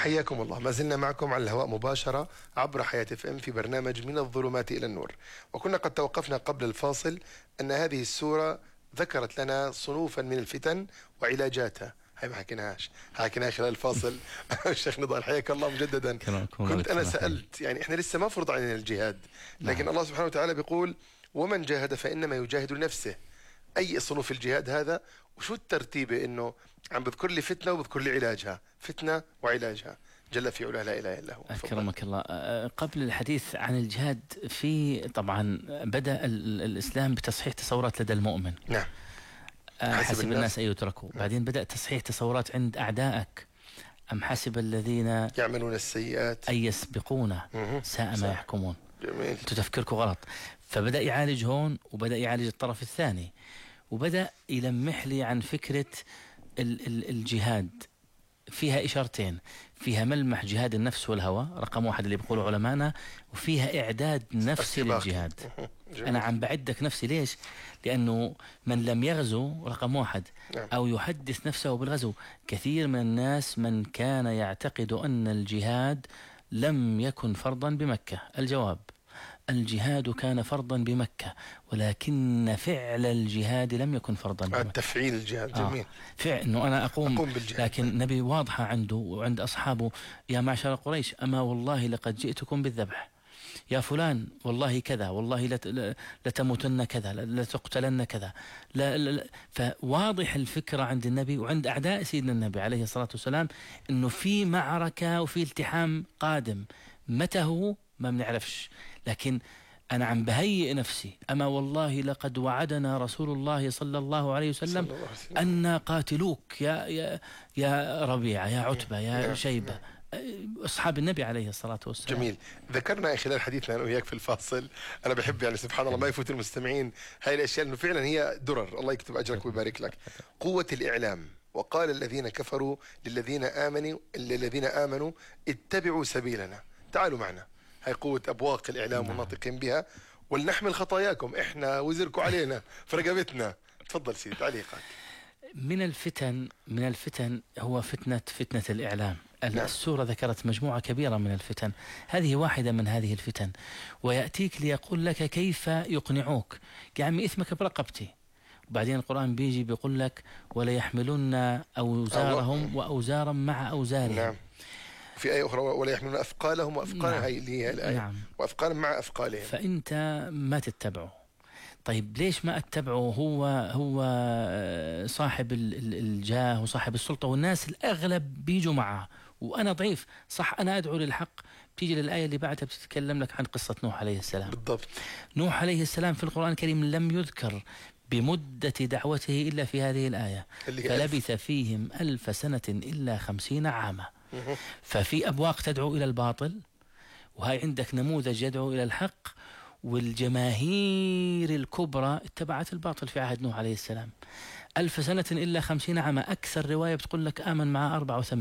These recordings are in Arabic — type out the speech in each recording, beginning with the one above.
حياكم الله. ما زلنا معكم على الهواء مباشرة عبر حياة FM في برنامج من الظلمات إلى النور. وكنا قد توقفنا قبل الفاصل أن هذه السورة ذكرت لنا صنوفا من الفتن وعلاجاتها. هاي ما حكيناها خلال الفاصل. الشيخ نضال حياك الله مجددا. كنت أنا سألت، يعني إحنا لسه ما فرض علينا الجهاد، لكن الله سبحانه وتعالى بيقول ومن جاهد فإنما يجاهد لنفسه. أي صنوف الجهاد هذا؟ وشو الترتيبة؟ إنه عم بذكر لي فتنة وبذكر لي علاجها، فتنة وعلاجها جل في علاه لا إله إلا هو. أكرمك الله. قبل الحديث عن الجهاد، في طبعا بدأ الإسلام بتصحيح تصورات لدى المؤمن. نعم. حسب الناس أن يتركوا. بعدين بدأ تصحيح تصورات عند أعدائك. أم حسب الذين يعملون السيئات أن يسبقونا ساء ما يحكمون. جميل. تفكركم غلط. فبدأ يعالج هون، وبدأ يعالج الطرف الثاني، وبدأ يلمح لي عن فكرة الجهاد. فيها إشارتين، فيها ملمح جهاد النفس والهوى رقم 1 اللي بيقولوا علماءنا، وفيها إعداد نفسي للجهاد. أنا عم بعدك نفسي. ليش؟ لأنه من لم يغزو رقم 1 أو يحدث نفسه بالغزو. كثير من الناس من كان يعتقد أن الجهاد لم يكن فرضا بمكة. الجواب: الجهاد كان فرضا بمكة، ولكن فعل الجهاد لم يكن فرضا بمكة. تفعيل الجهاد. جميل. فعل انه انا اقوم بالجهاد. لكن النبي واضحة عنده وعند اصحابه: يا معشر قريش اما والله لقد جئتكم بالذبح، يا فلان والله كذا، والله لتموتن كذا، لتقتلن كذا. لا. فواضح الفكرة عند النبي وعند أعداء سيدنا النبي عليه الصلاة والسلام إنه في معركة وفي التحام قادم. متى هو ما بنعرفش، لكن أنا عم بهيئ نفسي. أما والله لقد وعدنا رسول الله صلى الله عليه وسلم أن قاتلوك يا ربيعة، يا عتبة، يا شيبة، أصحاب النبي عليه الصلاة والسلام. جميل. ذكرنا خلال حديثنا أنا وياك في الفاصل، أنا بحب يعني سبحان الله ما يفوت المستمعين هاي الأشياء، إنه فعلا هي درر. الله يكتب أجرك ويبارك لك. قوة الإعلام. وقال الذين كفروا للذين آمنوا اتبعوا سبيلنا، تعالوا معنا. هاي قوة أبواق الإعلام والناطقين بها. ولنحمل خطاياكم، إحنا وزركم علينا في رقبتنا. تفضل سيدي تعليقك. من الفتن هو فتنة الإعلام. السورة ذكرت مجموعة كبيرة من الفتن، هذه واحدة من هذه الفتن. ويأتيك ليقول لك كيف يقنعوك: يا عمي إثمك برقبتي. وبعدين القرآن بيجي بيقول لك: ولا يحملن أوزارهم وأوزارا مع أوزارهم. نعم. في آية أخرى: ولا يحملون أثقالهم وأثقالا. هاي اللي هي الآية. نعم. وأثقالا مع أثقالهم. فأنت ما تتبعه. طيب ليش ما اتبعه؟ هو صاحب الجاه وصاحب السلطة، والناس الأغلب بيجوا معه، وأنا ضعيف. صح، أنا أدعو للحق. بتيجي للآية اللي بعدها بتتكلم لك عن قصة نوح عليه السلام. بالضبط. نوح عليه السلام في القرآن الكريم لم يذكر بمدة دعوته إلا في هذه الآية: فلبث فيهم 1000 سنة إلا 50 عاما. ففي أبواق تدعو إلى الباطل، وهي عندك نموذج يدعو إلى الحق، والجماهير الكبرى اتبعت الباطل في عهد نوح عليه السلام. 1000 سنة إلا 50 عاما. أكثر رواية بتقول لك آمن مع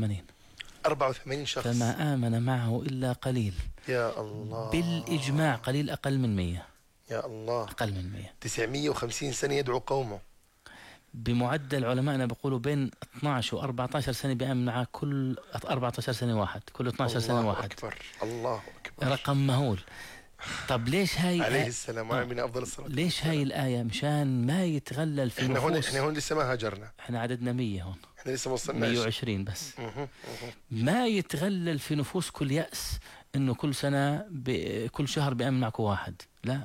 84 شخص، فما آمن معه إلا قليل. يا الله. بالإجماع قليل أقل من 100. يا الله. أقل من 100. 950 سنة يدعو قومه. بمعدل علماءنا بيقولوا بين 12 و 14 سنة بيآمن معه كل 14 سنة واحد، كل 12 سنة واحد. الله أكبر. رقم مهول. طب ليش هاي عليه السلام وعلى أفضل الصلاة؟ ليش هاي الآية؟ مشان ما يتغلل في نفوس. احنا هون لسه ما هاجرنا، احنا عددنا 100 هون، احنا لسه ما وصلناش 120 بس. ما يتغلل في نفوس كل يأس انه كل سنة كل شهر بيأمن معكم واحد. لا،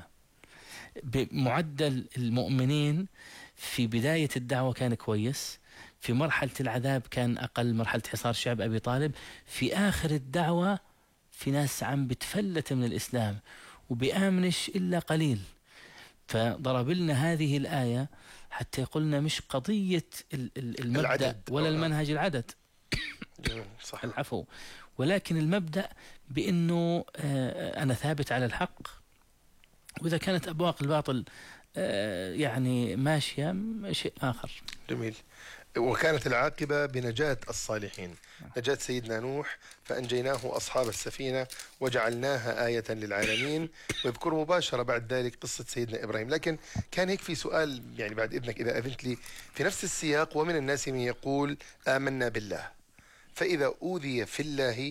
بمعدل المؤمنين في بداية الدعوة كان كويس، في مرحلة العذاب كان أقل، مرحلة حصار شعب أبي طالب. في آخر الدعوة في ناس عم بتفلت من الإسلام وبيآمنش إلا قليل. فضرب لنا هذه الآية حتى يقولنا مش قضية المبدأ ولا المنهج العدد. صح. العفو. ولكن المبدأ بأنه أنا ثابت على الحق، وإذا كانت أبواق الباطل يعني ماشية شيء آخر. جميل. وكانت العاقبة بنجاة الصالحين، نجاة سيدنا نوح فأنجيناه أصحاب السفينة وجعلناها آية للعالمين. ويذكر مباشرة بعد ذلك قصة سيدنا إبراهيم. لكن كان هيك في سؤال يعني بعد إذنك إذا أذنت لي في نفس السياق: ومن الناس من يقول آمنا بالله فإذا أوذي في الله